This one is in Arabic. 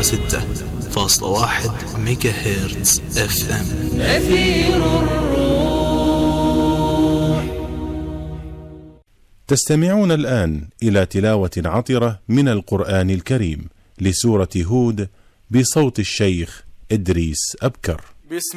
106.1 ميجا هرتز FM. أثير الروح. تستمعون الآن إلى تلاوة عطرة من القرآن الكريم لسورة هود بصوت الشيخ إدريس أبكر.